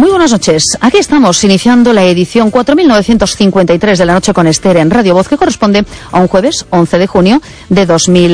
Muy buenas noches. Aquí estamos iniciando la edición 4953 de La Noche con Esther en Radio Voz, que corresponde a un jueves 11 de junio de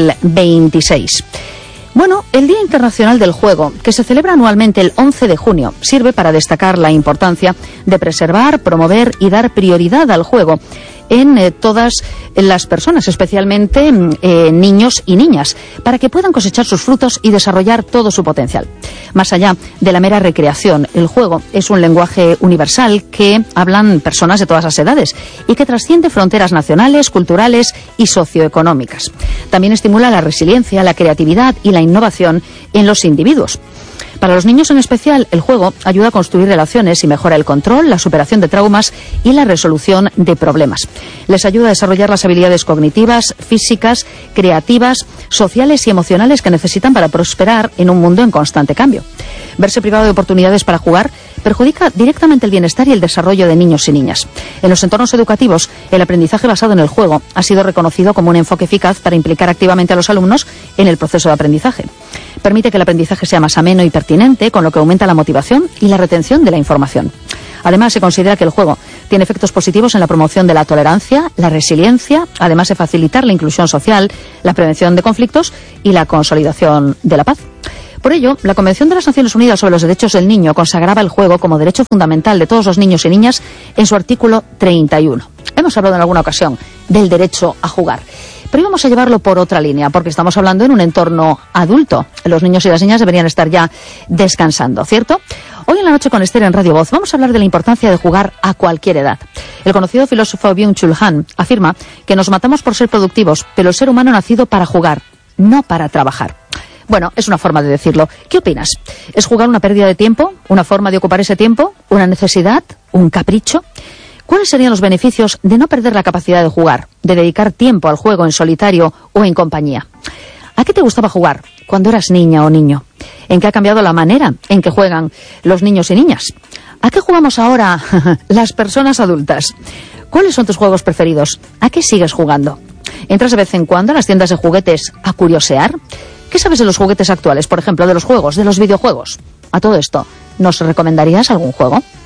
2026. Bueno, el Día Internacional del Juego, que se celebra anualmente el 11 de junio, sirve para destacar la importancia de preservar, promover y dar prioridad al juego en todas las personas, especialmente niños y niñas, para que puedan cosechar sus frutos y desarrollar todo su potencial. Más allá de la mera recreación, el juego es un lenguaje universal que hablan personas de todas las edades y que trasciende fronteras nacionales, culturales y socioeconómicas. También estimula la resiliencia, la creatividad y la innovación en los individuos. Para los niños en especial, el juego ayuda a construir relaciones y mejora el control, la superación de traumas y la resolución de problemas. Les ayuda a desarrollar las habilidades cognitivas, físicas, creativas, sociales y emocionales que necesitan para prosperar en un mundo en constante cambio. Verse privado de oportunidades para jugar perjudica directamente el bienestar y el desarrollo de niños y niñas. En los entornos educativos, el aprendizaje basado en el juego ha sido reconocido como un enfoque eficaz para implicar activamente a los alumnos en el proceso de aprendizaje. Permite que el aprendizaje sea más ameno y pertinente, con lo que aumenta la motivación y la retención de la información. Además, se considera que el juego tiene efectos positivos en la promoción de la tolerancia, la resiliencia, además de facilitar la inclusión social, la prevención de conflictos y la consolidación de la paz. Por ello, la Convención de las Naciones Unidas sobre los Derechos del Niño consagraba el juego como derecho fundamental de todos los niños y niñas en su artículo 31. Hemos hablado en alguna ocasión del derecho a jugar, pero íbamos a llevarlo por otra línea, porque estamos hablando en un entorno adulto. Los niños y las niñas deberían estar ya descansando, ¿cierto? Hoy en La Noche con Esther en Radio Voz vamos a hablar de la importancia de jugar a cualquier edad. El conocido filósofo Byung-Chul Han afirma que nos matamos por ser productivos, pero el ser humano ha nacido para jugar, no para trabajar. Bueno, es una forma de decirlo. ¿Qué opinas? ¿Es jugar una pérdida de tiempo? ¿Una forma de ocupar ese tiempo? ¿Una necesidad? ¿Un capricho? ¿Cuáles serían los beneficios de no perder la capacidad de jugar, de dedicar tiempo al juego en solitario o en compañía? ¿A qué te gustaba jugar cuando eras niña o niño? ¿En qué ha cambiado la manera en que juegan los niños y niñas? ¿A qué jugamos ahora las personas adultas? ¿Cuáles son tus juegos preferidos? ¿A qué sigues jugando? ¿Entras de vez en cuando a las tiendas de juguetes a curiosear? ¿Qué sabes de los juguetes actuales, por ejemplo, de los juegos, de los videojuegos? A todo esto, ¿nos recomendarías algún juego?